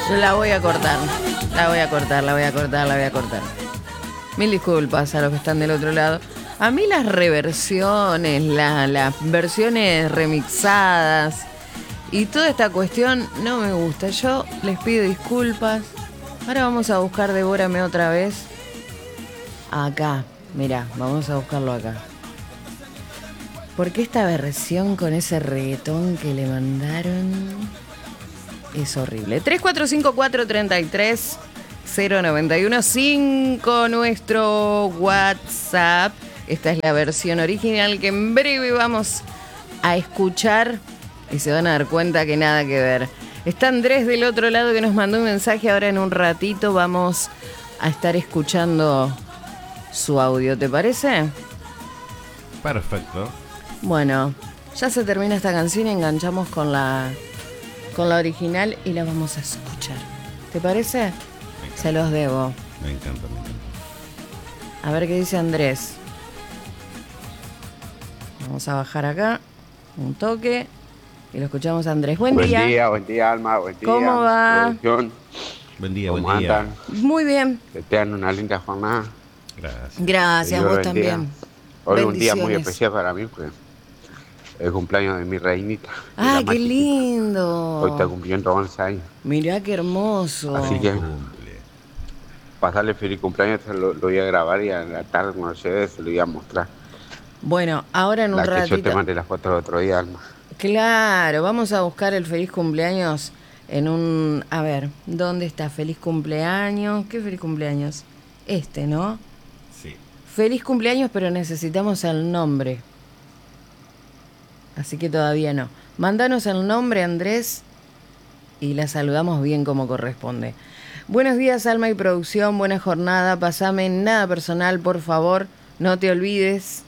La voy a cortar. La voy a cortar. Mil disculpas a los que están del otro lado. A mí las reversiones, las versiones remixadas y toda esta cuestión no me gusta. Yo les pido disculpas. Ahora vamos a buscar Devórame otra vez. Acá, mirá, vamos a buscarlo acá. Porque esta versión con ese reggaetón que le mandaron es horrible. 3454-33-091-5 nuestro WhatsApp. Esta es la versión original que en breve vamos a escuchar y se van a dar cuenta que nada que ver. Está Andrés del otro lado que nos mandó un mensaje. Ahora en un ratito vamos a estar escuchando su audio, ¿te parece? Perfecto. Bueno, ya se termina esta canción y enganchamos con la original y la vamos a escuchar. ¿Te parece? Se los debo. Me encanta. A ver qué dice Andrés. Vamos a bajar acá un toque y lo escuchamos a Andrés. Buen día. Buen día, Alma. Buen día. ¿Cómo va? Producción. Buen día, ¿Cómo buen día. andan? Muy bien. Que tengan una linda jornada. Gracias. Gracias, Dios vos los bendiga. también. Hoy es un día muy Bendiciones. especial para mí, porque es el cumpleaños de mi reinita. de ¡Ah, la qué más chiquita. lindo! Hoy está cumpliendo 11 años. Mirá qué hermoso. Así que Cumple. pasarle feliz cumpleaños lo voy a grabar y a la tarde cuando llegue se lo voy a mostrar. Bueno, ahora en un La que yo te ratito. mandé la foto el otro día, Alma. Claro, vamos a buscar el feliz cumpleaños en un... A ver, ¿dónde está feliz cumpleaños? ¿Qué feliz cumpleaños? Este, ¿no? Sí. Feliz cumpleaños, pero necesitamos el nombre. Así que todavía no. Mándanos el nombre, Andrés, y la saludamos bien como corresponde. Buenos días, Alma y producción. Buena jornada. Pasame nada personal, por favor. No te olvides.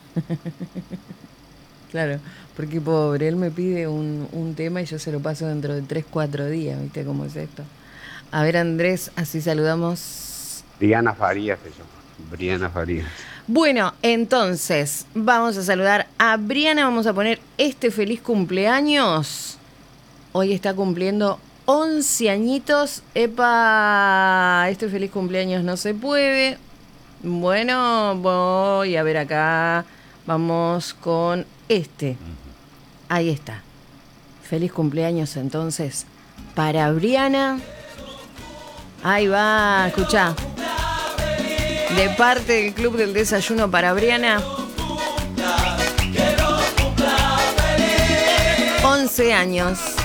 Claro, porque pobre, él me pide un tema y yo se lo paso dentro de 3-4 días. ¿Viste cómo es esto? A ver, Andrés, así saludamos. Briana Farías se llama. Briana Farías. Bueno, entonces, vamos a saludar a Briana. Vamos a poner este feliz cumpleaños. Hoy está cumpliendo 11 añitos. ¡Epa! Este feliz cumpleaños no se puede. Bueno, voy a ver acá. Vamos con este. Ahí está. Feliz cumpleaños entonces para Briana. Ahí va, escuchá. De parte del Club del Desayuno para Briana. 11 años.